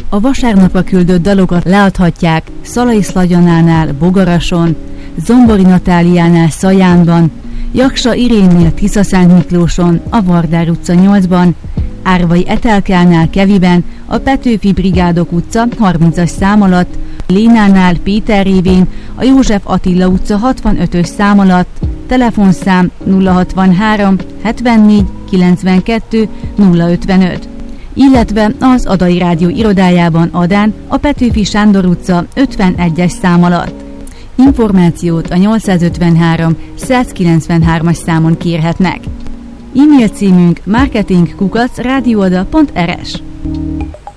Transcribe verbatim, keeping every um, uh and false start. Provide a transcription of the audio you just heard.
A vasárnapra küldött dalokat leadhatják Szalai Szlagyonánál, Bogarason, Zombori Natáliánál, Szajánban, Jaksa Irénnél, Tiszaszent Miklóson, a Vardár utca nyolcban, Árvai Etelkánál, Keviben, a Petőfi Brigádok utca harmincas szám alatt, Lénánál, Péter révén, a József Attila utca hatvanötös szám alatt, telefonszám nulla hatvanhárom hetvennégy kilencvenkettő nulla ötvenöt, illetve az Adai Rádió irodájában Adán, a Petőfi Sándor utca ötvenegyes szám alatt. Információt a nyolcszázötvenhárom százkilencvenhármas számon kérhetnek. E-mail címünk marketing kukac rádióoda pont r s.